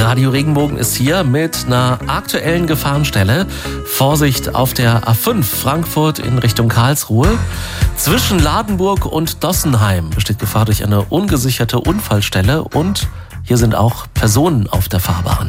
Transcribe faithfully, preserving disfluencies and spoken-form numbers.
Radio Regenbogen ist hier mit einer aktuellen Gefahrenstelle. Vorsicht auf der A fünf Frankfurt in Richtung Karlsruhe. Zwischen Ladenburg und Dossenheim besteht Gefahr durch eine ungesicherte Unfallstelle und hier sind auch Personen auf der Fahrbahn.